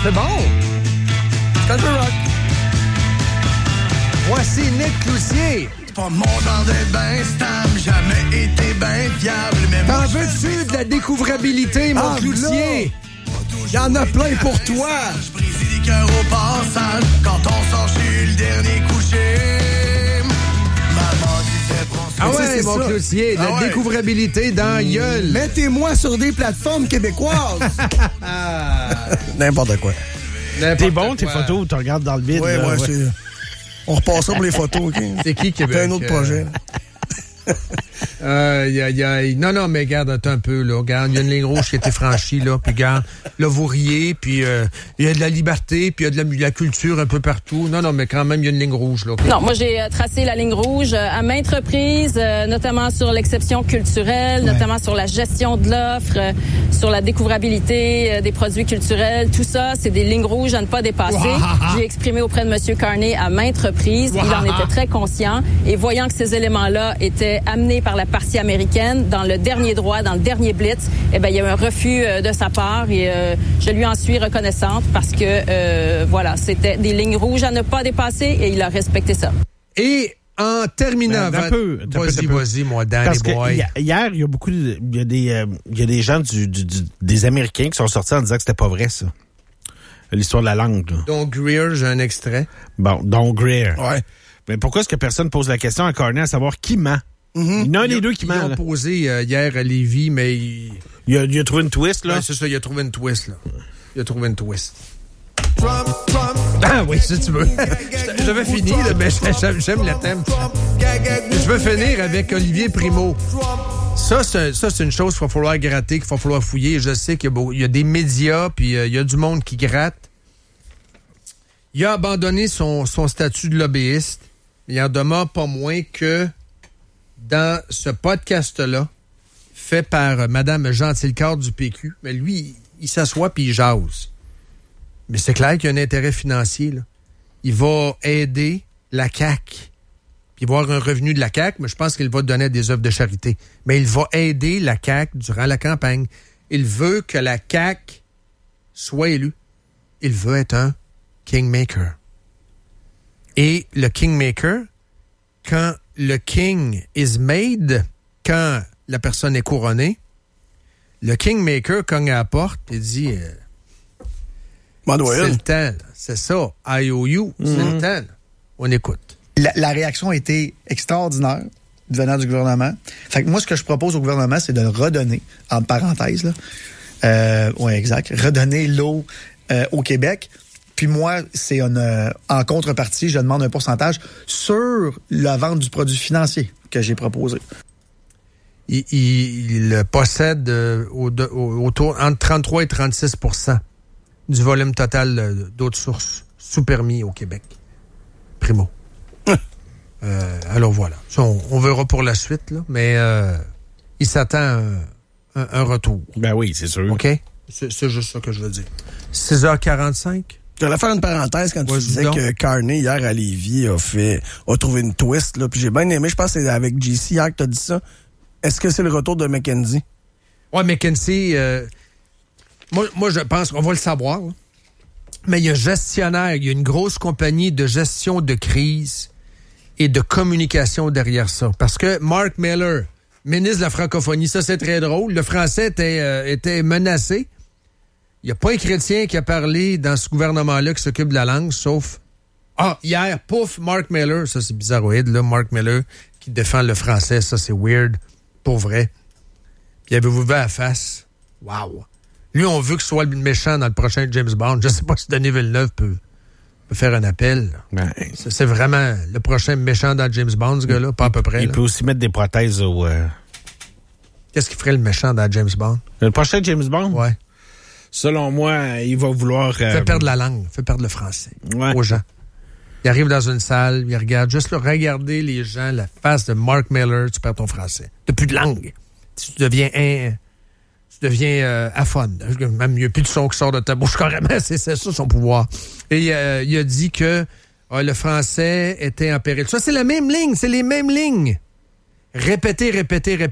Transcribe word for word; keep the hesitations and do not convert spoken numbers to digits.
C'est bon. Country rock. Voici Nick Cloutier. C'est pas mon genre d'être ben stable, jamais été ben fiable. Mais T'en veux-tu de la découvrabilité, mon Ah, Cloutier? Il y en a plein pour toi. Je brise les cœurs au passage. Quand on sort, je suis le dernier couché. Maman disait, prends Ah soin. ouais, C'est mon ça. Cloutier, de la Ah ouais. découvrabilité dans la gueule. Mettez-moi sur des plateformes québécoises. N'importe quoi. T'es bon, tes photos, tu regardes dans le vide. Ouais, là, ouais, c'est... On repassera pour les photos, OK? C'est qui Québec? C'est un autre projet. Euh, y a, y a, non, non, mais regarde, attends un peu, là. Regarde, il y a une ligne rouge qui a été franchie, là. Puis regarde, là, vous riez, puis il euh, y a de la liberté, puis il y a de la, de la culture un peu partout. Non, non, mais quand même, il y a une ligne rouge, là. Non, moi, j'ai euh, tracé la ligne rouge euh, à maintes reprises, euh, notamment sur l'exception culturelle, ouais. notamment sur la gestion de l'offre, euh, sur la découvrabilité euh, des produits culturels. Tout ça, c'est des lignes rouges à ne pas dépasser. Wow. J'ai exprimé auprès de M. Carney à maintes reprises. Wow. Il en était très conscient. Et voyant que ces éléments-là étaient amenés par la partie américaine dans le dernier droit, dans le dernier blitz, eh ben il y a eu un refus euh, de sa part et euh, je lui en suis reconnaissante parce que euh, voilà, c'était des lignes rouges à ne pas dépasser et il a respecté ça. Et en terminant, ben, un peu, un vas-y, peu, vas-y, moi, Danny Parce Boy. Que hier, il y a beaucoup, de, il y a des, euh, il y a des gens du, du, du, des Américains qui sont sortis en disant que c'était pas vrai ça, l'histoire de la langue. Là. Donc Greer, j'ai un extrait. Bon, donc Greer. Ouais. Mais pourquoi est-ce que personne pose la question à Carney à savoir qui ment? Mm-hmm. Il y en a un des deux qui ment. Ils ont posé euh, hier à Lévis, mais il... Il a, il a trouvé une twist, là. Ouais, c'est ça, il a trouvé une twist, là. Il a trouvé une twist. Trump, Trump. Ah oui, si tu veux. J'avais fini, là, mais j'aime, j'aime le thème. Je veux finir avec Olivier Primo. Ça, c'est, ça, c'est une chose qu'il va falloir gratter, qu'il va falloir fouiller. Je sais qu'il y a, beau, il y a des médias, puis euh, il y a du monde qui gratte. Il a abandonné son, son statut de lobbyiste. Il en demeure pas moins que dans ce podcast-là, fait par euh, Mme Gentilcorps du P Q, mais lui, il, il s'assoit puis il jase. Mais c'est clair qu'il y a un intérêt financier, là. Il va aider la C A Q. Puis il va avoir un revenu de la C A Q, mais je pense qu'il va donner à des œuvres de charité. Mais il va aider la C A Q durant la campagne. Il veut que la C A Q soit élue. Il veut être un kingmaker. Et le kingmaker, quand le king is made, quand la personne est couronnée, le kingmaker cogne à la porte et dit euh, c'est le temps, là. C'est ça, I O U, mm-hmm. c'est le temps. Là. On écoute. La, la réaction a été extraordinaire venant du gouvernement. Fait que moi, ce que je propose au gouvernement, c'est de le redonner, entre parenthèses, là. Euh, oui, exact. Redonner l'eau euh, au Québec. Puis moi, c'est une, euh, en contrepartie, je demande un pourcentage sur la vente du produit financier que j'ai proposé. Il, il, il possède euh, au, de, au, autour entre trente-trois et trente-six pour cent du volume total euh, d'autres sources sous permis au Québec. Primo. euh, alors voilà. Ça, on, on verra pour la suite, là, mais euh, il s'attend à un, un, un retour. Ben oui, c'est sûr. OK? C'est, c'est juste ça que je veux dire. six heures quarante-cinq. Je voulais faire une parenthèse quand tu ouais, disais donc. que Carney, hier à Lévis, a fait a trouvé une twist. Là, puis j'ai bien aimé, je pense que c'est avec J C hier que tu as dit ça. Est-ce que c'est le retour de McKenzie? Oui, McKenzie, euh, moi, moi je pense qu'on va le savoir. Là. Mais il y a un gestionnaire, il y a une grosse compagnie de gestion de crise et de communication derrière ça. Parce que Mark Miller, ministre de la francophonie, ça c'est très drôle. Le français était, euh, était menacé. Il n'y a pas un chrétien qui a parlé dans ce gouvernement-là qui s'occupe de la langue, sauf... Ah, hier, pouf, Mark Miller. Ça, c'est bizarroïde, là. Mark Miller qui défend le français. Ça, c'est weird. Pour vrai. Puis avez-vous vu à la face? Wow. Lui, on veut que ce soit le méchant dans le prochain James Bond. Je ne sais pas si Denis Villeneuve peut, peut faire un appel. Ben, c'est, c'est vraiment le prochain méchant dans James Bond, ce gars-là. Pas à peu près. Il là. peut aussi mettre des prothèses au... Euh... Qu'est-ce qu'il ferait le méchant dans James Bond? Le prochain James Bond? Ouais. Selon moi, il va vouloir... Euh... Fait perdre la langue, fait perdre le français ouais. aux gens. Il arrive dans une salle, il regarde, juste là, regarder les gens, la face de Mark Miller, tu perds ton français. T'as plus de langue. Tu deviens un, tu deviens euh, aphone. Même il n'y a plus de son qui sort de ta bouche carrément, c'est, c'est ça son pouvoir. Et euh, il a dit que euh, le français était en péril. Ça, c'est la même ligne, c'est les mêmes lignes. Répéter, répéter, répéter.